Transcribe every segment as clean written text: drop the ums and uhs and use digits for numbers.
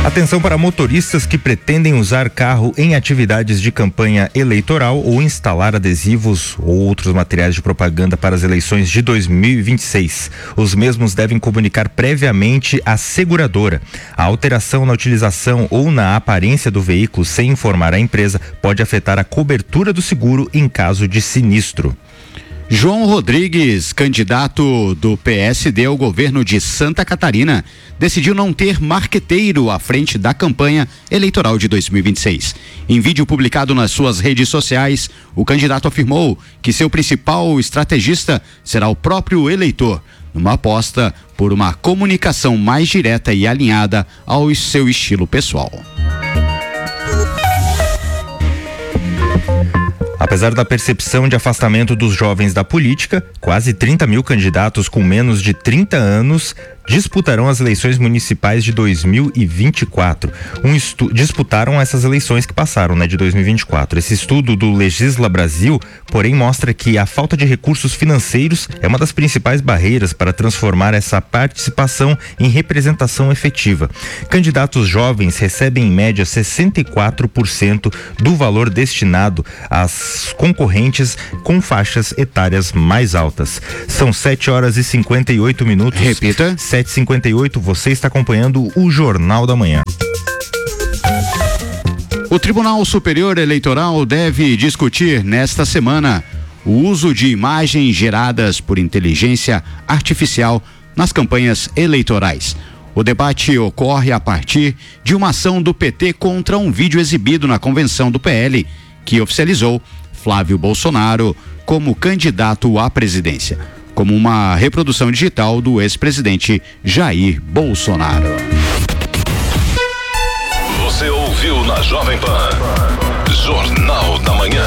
Atenção para motoristas que pretendem usar carro em atividades de campanha eleitoral ou instalar adesivos ou outros materiais de propaganda para as eleições de 2026. Os mesmos devem comunicar previamente à seguradora. A alteração na utilização ou na aparência do veículo sem informar a empresa pode afetar a cobertura do seguro em caso de sinistro. João Rodrigues, candidato do PSD ao governo de Santa Catarina, decidiu não ter marqueteiro à frente da campanha eleitoral de 2026. Em vídeo publicado nas suas redes sociais, o candidato afirmou que seu principal estrategista será o próprio eleitor, numa aposta por uma comunicação mais direta e alinhada ao seu estilo pessoal. Apesar da percepção de afastamento dos jovens da política, quase 30 mil candidatos com menos de 30 anos disputarão as eleições municipais de 2024. Disputaram essas eleições que passaram, de 2024. Esse estudo do Legisla Brasil, porém, mostra que a falta de recursos financeiros é uma das principais barreiras para transformar essa participação em representação efetiva. Candidatos jovens recebem em média 64% do valor destinado às concorrentes com faixas etárias mais altas. São 7h58. Repita. 7h58, você está acompanhando o Jornal da Manhã. O Tribunal Superior Eleitoral deve discutir nesta semana o uso de imagens geradas por inteligência artificial nas campanhas eleitorais. O debate ocorre a partir de uma ação do PT contra um vídeo exibido na convenção do PL, que oficializou Flávio Bolsonaro como candidato à presidência, como uma reprodução digital do ex-presidente Jair Bolsonaro. Você ouviu na Jovem Pan, Jornal da Manhã.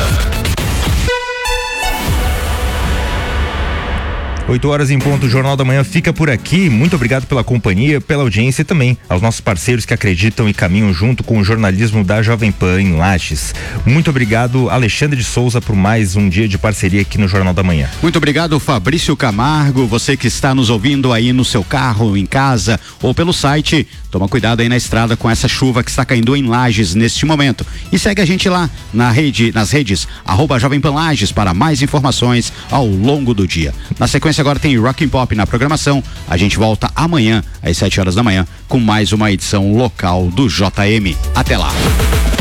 8h em ponto, o Jornal da Manhã fica por aqui. Muito obrigado pela companhia, pela audiência e também aos nossos parceiros que acreditam e caminham junto com o jornalismo da Jovem Pan em Lages. Muito obrigado, Alexandre de Souza, por mais um dia de parceria aqui no Jornal da Manhã. Muito obrigado, Fabrício Camargo, você que está nos ouvindo aí no seu carro, em casa ou pelo site. Toma cuidado aí na estrada com essa chuva que está caindo em Lages neste momento. E segue a gente lá nas redes @Jovem Pan Lages para mais informações ao longo do dia. Na sequência agora tem Rock and Pop na programação. A gente volta amanhã às 7h da manhã com mais uma edição local do JM. Até lá.